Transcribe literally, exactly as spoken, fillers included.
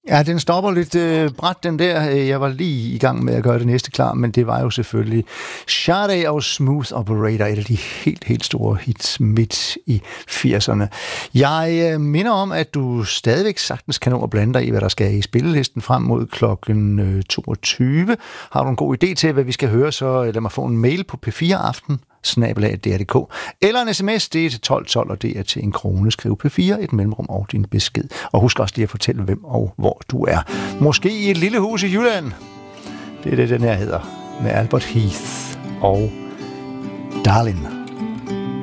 Ja, den stopper lidt øh, bræt, den der. Jeg var lige i gang med at gøre det næste klar, men det var jo selvfølgelig Sade og Smooth Operator, et af de helt, helt store hits midt i firserne. Jeg øh, minder om, at du stadigvæk sagtens kan nå at blande dig i, hvad der skal i spillelisten frem mod klokken øh, toogtyve. Har du en god idé til, hvad vi skal høre, så lad mig få en mail på p fire aften snabel-a d r punktum d k eller en sms, det er til tolv tolv, og det er til en krone. Skriv P fire, et mellemrum og din besked. Og husk også lige at fortælle, hvem og hvor du er. Måske i et lille hus i Jylland. Det er det, den her hedder. Med Albert Heath og Darlin'.